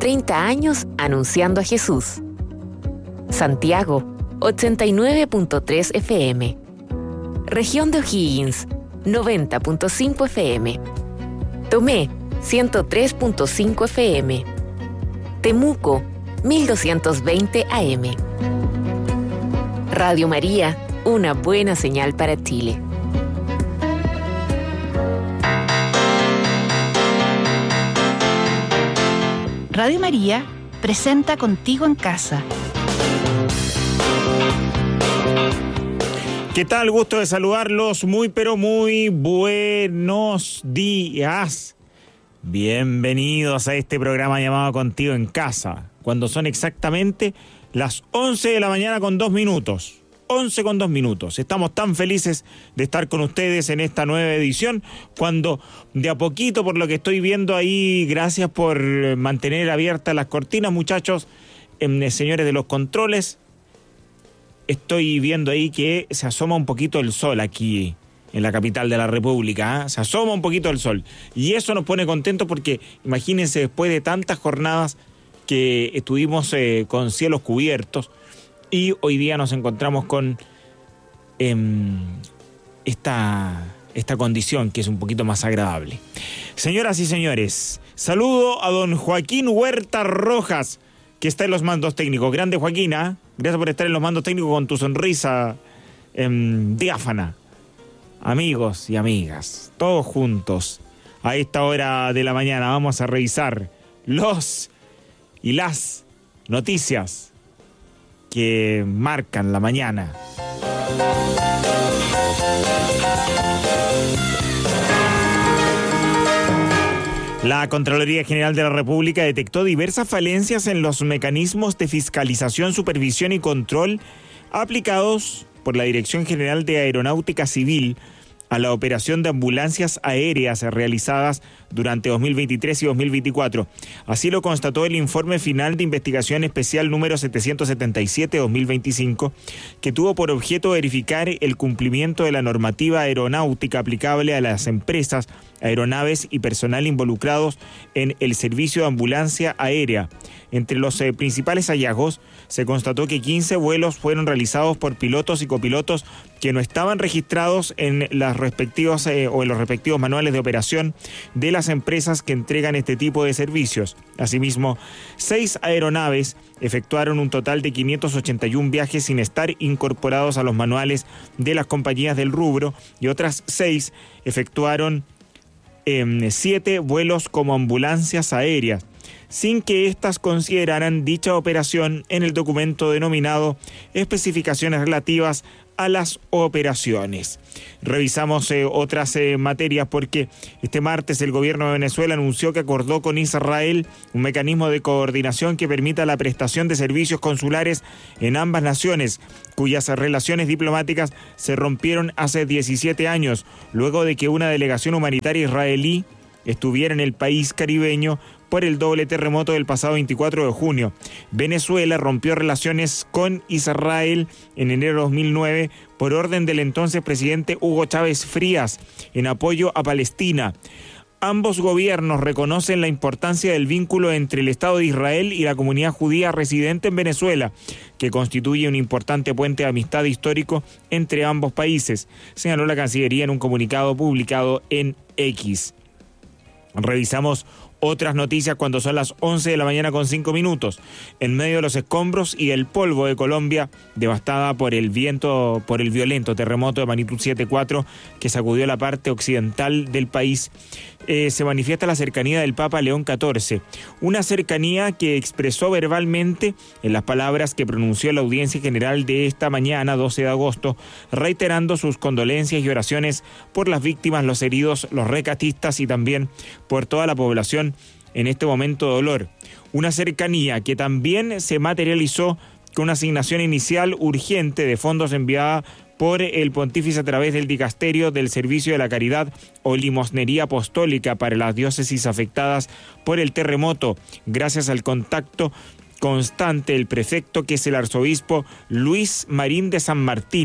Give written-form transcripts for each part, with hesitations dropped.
30 años anunciando a Jesús. Santiago, 89.3 FM. Región de O'Higgins, 90.5 FM. Tomé, 103.5 FM. Temuco, 1220 AM. Radio María, una buena señal para Chile. Radio María presenta Contigo en Casa. ¿Qué tal? Gusto de saludarlos. Muy buenos días. Bienvenidos a este programa llamado Contigo en Casa, cuando son exactamente las 11 de la mañana con 2 minutos. 11 con 2 minutos. Estamos tan felices de estar con ustedes en esta nueva edición, cuando de a poquito, por lo que estoy viendo ahí, gracias por mantener abiertas las cortinas, muchachos, señores de los controles, estoy viendo ahí que se asoma un poquito el sol aquí en la capital de la República, ¿eh? Se asoma un poquito el sol. Y eso nos pone contentos porque, imagínense, después de tantas jornadas que estuvimos con cielos cubiertos, y hoy día nos encontramos con esta condición que es un poquito más agradable. Señoras y señores, saludo a don Joaquín Huerta Rojas, que está en los mandos técnicos. Grande Joaquín, ¿eh? Gracias por estar en los mandos técnicos con tu sonrisa diáfana. Amigos y amigas, todos juntos, a esta hora de la mañana vamos a revisar los y las noticias que marcan la mañana. La Contraloría General de la República detectó diversas falencias en los mecanismos de fiscalización, supervisión y control aplicados por la Dirección General de Aeronáutica Civil a la operación de ambulancias aéreas realizadas durante 2023 y 2024. Así lo constató el informe final de investigación especial número 777-2025, que tuvo por objeto verificar el cumplimiento de la normativa aeronáutica aplicable a las empresas, aeronaves y personal involucrados en el servicio de ambulancia aérea. Entre los principales hallazgos, se constató que 15 vuelos fueron realizados por pilotos y copilotos que no estaban registrados en las respectivas o en los respectivos manuales de operación de las empresas que entregan este tipo de servicios. Asimismo, 6 aeronaves efectuaron un total de 581 viajes sin estar incorporados a los manuales de las compañías del rubro, y otras 6 efectuaron 7 vuelos como ambulancias aéreas, sin que éstas consideraran dicha operación en el documento denominado Especificaciones relativas a las operaciones. Revisamos otras materias porque este martes el gobierno de Venezuela anunció que acordó con Israel un mecanismo de coordinación que permita la prestación de servicios consulares en ambas naciones, cuyas relaciones diplomáticas se rompieron hace 17 años, luego de que una delegación humanitaria israelí estuviera en el país caribeño por el doble terremoto del pasado 24 de junio. Venezuela rompió relaciones con Israel en enero de 2009 por orden del entonces presidente Hugo Chávez Frías en apoyo a Palestina. Ambos gobiernos reconocen la importancia del vínculo entre el Estado de Israel y la comunidad judía residente en Venezuela, que constituye un importante puente de amistad histórico entre ambos países, señaló la Cancillería en un comunicado publicado en X. Revisamos otras noticias cuando son las 11 de la mañana con 5 minutos. En medio de los escombros y el polvo de Colombia, devastada por el violento terremoto de magnitud 7.4 que sacudió la parte occidental del país, se manifiesta la cercanía del Papa León XIV. Una cercanía que expresó verbalmente en las palabras que pronunció en la audiencia general de esta mañana, 12 de agosto, reiterando sus condolencias y oraciones por las víctimas, los heridos, los rescatistas y también por toda la población en este momento de dolor. Una cercanía que también se materializó con una asignación inicial urgente de fondos enviada por el pontífice a través del dicasterio del Servicio de la Caridad o Limosnería Apostólica para las diócesis afectadas por el terremoto, gracias al contacto constante del prefecto, que es el arzobispo Luis Marín de San Martín,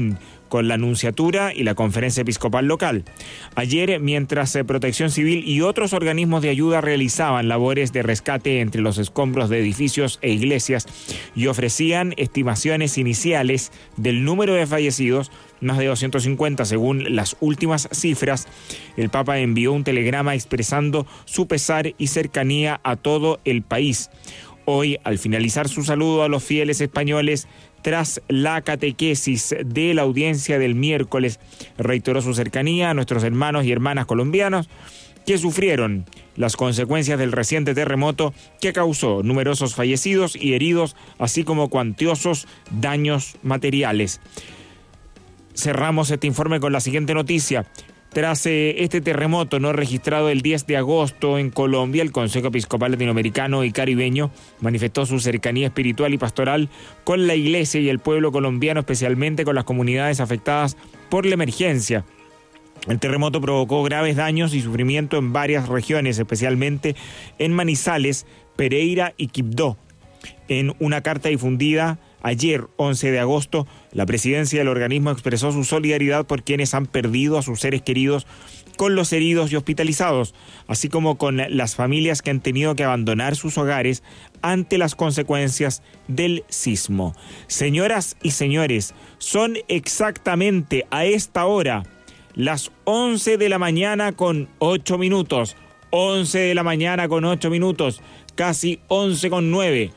con la Nunciatura y la Conferencia Episcopal local. Ayer, mientras Protección Civil y otros organismos de ayuda realizaban labores de rescate entre los escombros de edificios e iglesias y ofrecían estimaciones iniciales del número de fallecidos, más de 250 según las últimas cifras, el Papa envió un telegrama expresando su pesar y cercanía a todo el país. Hoy, al finalizar su saludo a los fieles españoles, tras la catequesis de la audiencia del miércoles, reiteró su cercanía a nuestros hermanos y hermanas colombianos que sufrieron las consecuencias del reciente terremoto que causó numerosos fallecidos y heridos, así como cuantiosos daños materiales. Cerramos este informe con la siguiente noticia. Tras este terremoto no registrado el 10 de agosto en Colombia, el Consejo Episcopal Latinoamericano y Caribeño manifestó su cercanía espiritual y pastoral con la Iglesia y el pueblo colombiano, especialmente con las comunidades afectadas por la emergencia. El terremoto provocó graves daños y sufrimiento en varias regiones, especialmente en Manizales, Pereira y Quibdó. En una carta difundida ayer, 11 de agosto, la presidencia del organismo expresó su solidaridad por quienes han perdido a sus seres queridos, con los heridos y hospitalizados, así como con las familias que han tenido que abandonar sus hogares ante las consecuencias del sismo. Señoras y señores, son exactamente a esta hora las 11 de la mañana con 8 minutos. 11 de la mañana con 8 minutos, casi 11 con 9.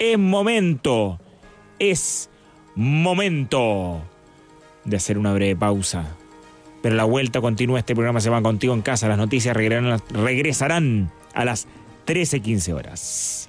Es momento de hacer una breve pausa. Pero a la vuelta continúa este programa Se va Contigo en Casa. Las noticias regresarán a las 13:15 horas.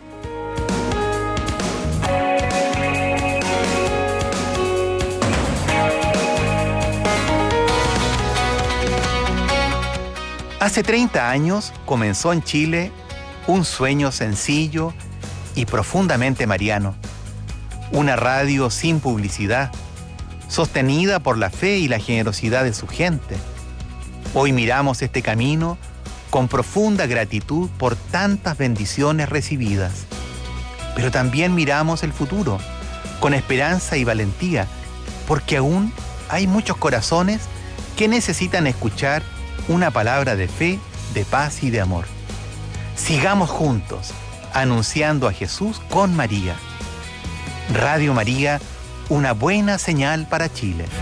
Hace 30 años comenzó en Chile un sueño sencillo y profundamente mariano. Una radio sin publicidad, sostenida por la fe y la generosidad de su gente. Hoy miramos este camino con profunda gratitud por tantas bendiciones recibidas. Pero también miramos el futuro con esperanza y valentía, porque aún hay muchos corazones que necesitan escuchar una palabra de fe, de paz y de amor. Sigamos juntos, anunciando a Jesús con María. Radio María, una buena señal para Chile.